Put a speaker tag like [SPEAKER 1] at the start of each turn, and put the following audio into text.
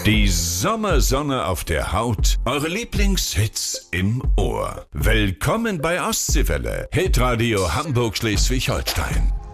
[SPEAKER 1] Die Sommersonne auf der Haut, eure Lieblingshits im Ohr. Willkommen bei Ostseewelle, Hitradio Hamburg-Schleswig-Holstein.